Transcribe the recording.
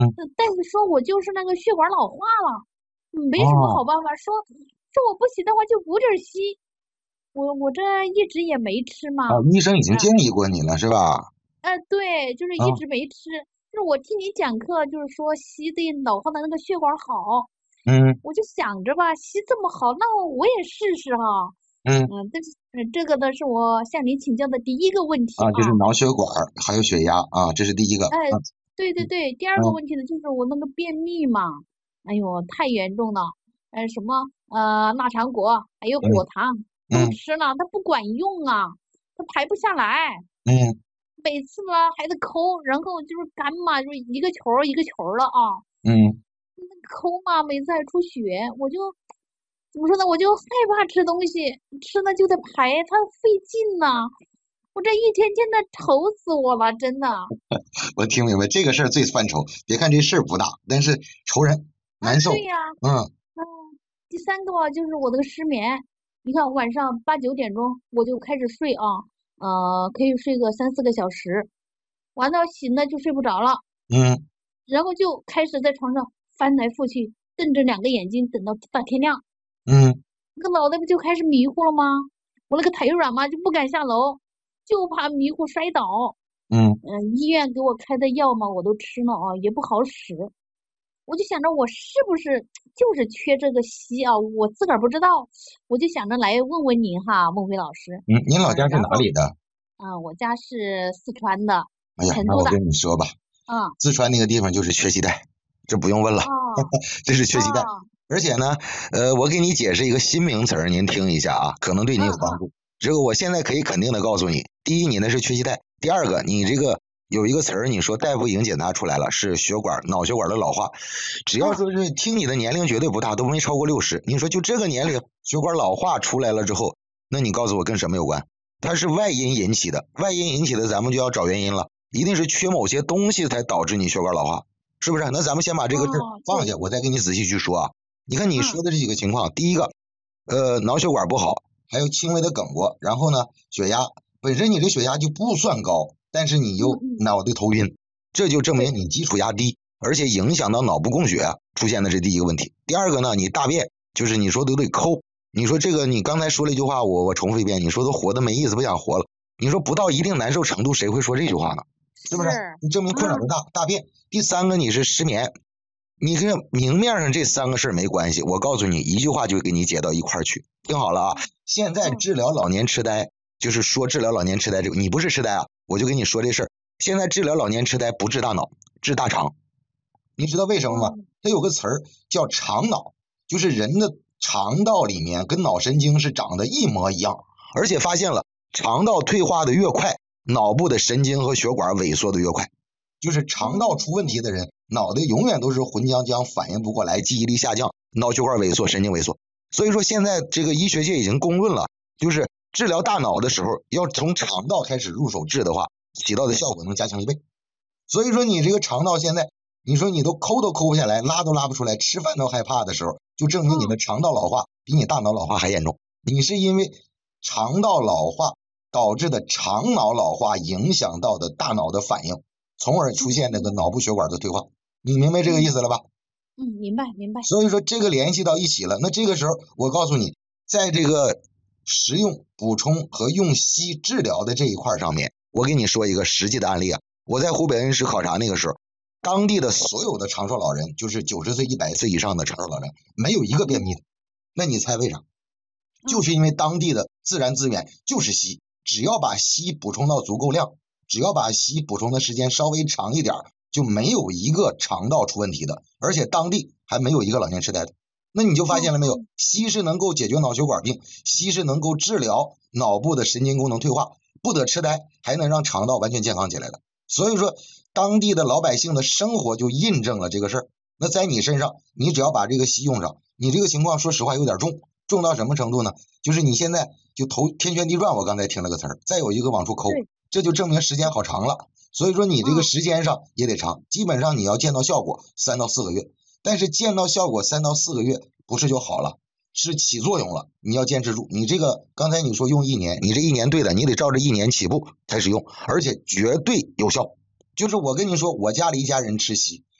嗯。 但是说我就是那个血管老化了，没什么好哦办法，说我不洗的话就补点硒，我这一直也没吃嘛， 哦，医生已经啊， 建议过你了是吧？ 对，就是一嗯直没吃，就是我听你讲课，就是说硒对脑后的那个血管好， 嗯我就想着吧，硒这么好，那我也试试哈。 嗯。 但是这个呢是我向你请教的第一个问题啊， 啊。 就是脑血管儿还有血压啊，这是第一个。 哎， 嗯对对对，第二个嗯问题呢就是我那个便秘嘛，哎呦太严重了，什么腊肠果还有果嗯糖都嗯吃了，它不管用啊，它排不下来， 嗯每次呢还得抠，然后就是干嘛，就是一个球儿一个球儿了啊。 嗯。 抠嘛，每次还出血，我就怎么说呢？我就害怕吃东西，吃了就得排，它费劲呐、我这一天天的愁死我了，真的。 我听明白，这个事儿最犯愁。别看这事儿不大，但是愁人难受。 对呀， 嗯嗯，第三个就是我那个失眠。你看晚上8、9点钟我就开始睡啊，可以睡个3、4个小时，完了醒了就睡不着了， 嗯然后就开始在床上翻来覆去，瞪着2个眼睛等到大天亮。 嗯那个脑袋不就开始迷糊了吗？我那个腿软嘛，就不敢下楼，就怕迷糊摔倒。 嗯。 医院给我开的药嘛，我都吃了啊，也不好使。我就想着我是不是就是缺这个硒啊？我自个儿不知道，我就想着来问问您哈，孟非老师。 嗯，您老家是然后哪里的？ 我家是四川的， 哎呀，那我成都的。 跟你说吧， 嗯， 四川那个地方就是缺鸡蛋，这不用问了， 哦这是缺鸡蛋。 哦， 而且呢，我给你解释一个新名词儿，您听一下啊，可能对你嗯嗯有帮助。这个我现在可以肯定的告诉你，第一，你那是缺鸡蛋；第二个，你这个有一个词儿，你说大夫已经检查出来了，是血管脑血管的老化。只要嗯说是听你的年龄绝对不大，都没超过60。你说就这个年龄，血管老化出来了之后，那你告诉我跟什么有关？它是外因引起的，外因引起的，咱们就要找原因了。一定是缺某些东西才导致你血管老化，是不是？那咱们先把这个事哦， 放下， 对， 我再跟你仔细去说啊。你看你说嗯的这几个情况，第一个，脑血管不好，还有轻微的梗过，然后呢，血压本身你这血压就不算高，但是你又嗯， 脑袋头晕，这就证明对， 你基础压低，而且影响到脑部供血，出现的是第一个问题。第二个呢，你大便就是你说都得抠，你说这个你刚才说了一句话，我重复一遍，你说都活得没意思，不想活了。你说不到一定难受程度，谁会说这句话呢？是不是？ 是， 你证明困扰的嗯大便。第三个，你是失眠，你这明面上这三个事儿没关系，我告诉你一句话就给你解到一块儿去。听好了啊，现在嗯治疗老年痴呆，就是说治疗老年痴呆这个，你不是痴呆啊，我就跟你说这事儿。现在治疗老年痴呆不治大脑，治大肠。你知道为什么吗？ 嗯它有个词儿叫肠脑，就是人的肠道里面跟脑神经是长得一模一样，而且发现了肠道退化的越快，脑部的神经和血管萎缩的越快。就是肠道嗯出问题的人，脑袋永远都是浑浆浆，反应不过来，记忆力下降，脑血管萎缩，神经萎缩。所以说现在这个医学界已经公论了，就是治疗大脑的时候，要从肠道开始入手治的话，起到的效果能加强1倍。所以说你这个肠道现在，你说你都抠都抠不下来，拉都拉不出来，吃饭都害怕的时候，就证明你的嗯肠道老化比你大脑老化还严重。你是因为肠道老化导致的肠脑老化影响到的大脑的反应，从而出现那个脑部血管的退化。你明白这个意嗯思了吧？ 明白明白， 所以说这个联系到一起了。那这个时候我告诉你，在这个食用、补充和用硒治疗的这一块上面，我给你说一个实际的案例啊。我在湖北恩施考察那个时候，当地的所有的长寿老人，就是90岁、100岁以上的长寿老人，没有一个便秘的。那你猜为啥？就嗯是因为当地的自然资源就是硒，只要把硒补充到足够量，只要把硒补充的时间稍微长一点，就没有一个肠道出问题的，而且当地还没有一个老年痴呆的。那你就发现了没有？硒是能够解决脑血管病，硒是能够治疗脑部的神经功能退化，不得痴呆，还能让肠道完全健康起来的。所以说，当地的老百姓的生活就印证了这个事儿。那在你身上，你只要把这个硒用上，你这个情况说实话有点重，重到什么程度呢？就是你现在就头天旋地转，我刚才听了个词儿，再有一个往出抠， 对， 这就证明时间好长了。所以说你这个嗯时间上也得长，基本上你要见到效果3到4个月。但是见到效果3到4个月不是就好了，是起作用了，你要坚持住。你这个刚才你说用1年，你这1年对的，你得照着1年起步开始用，而且绝对有效。就是我跟你说，我家里一家人吃硒，